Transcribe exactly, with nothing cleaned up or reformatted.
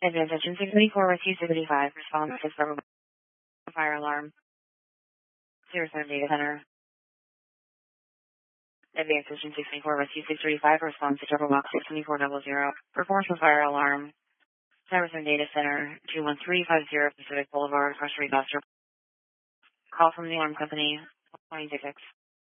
Advanced Engine six seventy-four Rescue seventy-five, response to Server fire alarm. Zero seven Data Center. Advanced Engine six seventy-four Rescue six thirty-five, response to Server Box six seventy-four zero zero. Performance for fire alarm. Cyberzone Data Center, two one three five zero Pacific Boulevard, Frustrated Buster. Call from the alarm company, twenty-six.